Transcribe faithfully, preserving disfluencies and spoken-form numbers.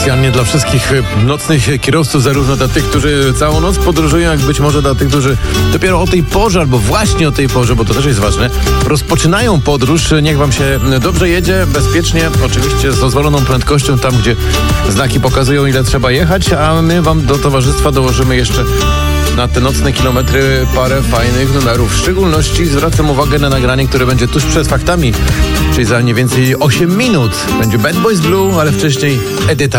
specjalnie dla wszystkich nocnych kierowców, zarówno dla tych, którzy całą noc podróżują, jak być może dla tych, którzy dopiero o tej porze, albo właśnie o tej porze, bo to też jest ważne, rozpoczynają podróż. Niech wam się dobrze jedzie, bezpiecznie, oczywiście z dozwoloną prędkością, tam gdzie znaki pokazują, ile trzeba jechać, a my wam do towarzystwa dołożymy jeszcze na te nocne kilometry parę fajnych numerów. W szczególności zwracam uwagę na nagranie, które będzie tuż przed faktami, czyli za mniej więcej osiem minut. Będzie Bad Boys Blue, ale wcześniej Edyta